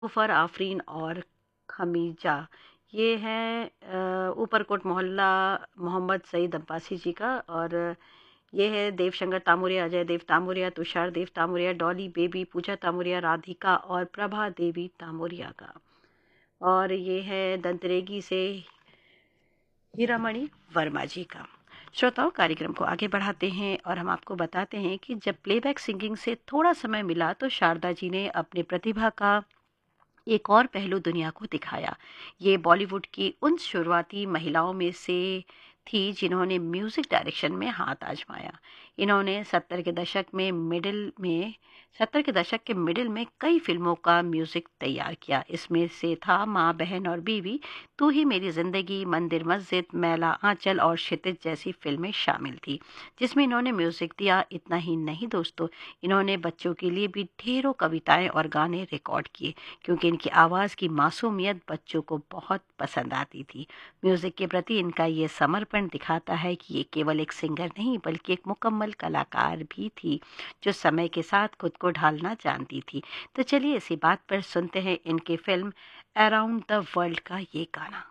ऊफर आफरीन और खमीजा। ये है ऊपरकोट मोहल्ला मोहम्मद सईद अब्बासी जी का। और ये है देवशंकर तामुरिया, अजय देव तामुरिया, तुषार देव तामुरिया, डॉली बेबी, पूजा तामुरिया, राधिका और प्रभा देवी तामुरिया का। और ये है दंतरेगी से हीरामणि वर्मा जी का। श्रोताओं, कार्यक्रम को आगे बढ़ाते हैं और हम आपको बताते हैं कि जब प्लेबैक सिंगिंग से थोड़ा समय मिला तो शारदा जी ने अपनी प्रतिभा का एक और पहलू दुनिया को दिखाया। ये बॉलीवुड की उन शुरुआती महिलाओं में से थी जिन्होंने म्यूजिक डायरेक्शन में हाथ आजमाया। इन्होंने 70 के दशक के मिडिल में कई फिल्मों का म्यूजिक तैयार किया। इसमें से था माँ, बहन और बीवी, तू ही मेरी जिंदगी, मंदिर मस्जिद, मैला आंचल और क्षितिज जैसी फिल्में शामिल थी जिसमें इन्होंने म्यूजिक दिया। इतना ही नहीं दोस्तों, इन्होंने बच्चों के लिए भी ढेरों कविताएं और गाने रिकॉर्ड किए क्योंकि इनकी आवाज़ की मासूमियत बच्चों को बहुत पसंद आती थी। म्यूज़िक के प्रति इनका ये समर्पण दिखाता है कि ये केवल एक सिंगर नहीं बल्कि एक मुकम्मल कलाकार भी थी जो समय के साथ खुद को ढालना जानती थी। तो चलिए इसी बात पर सुनते हैं इनकी फिल्म अराउंड द वर्ल्ड का ये गाना।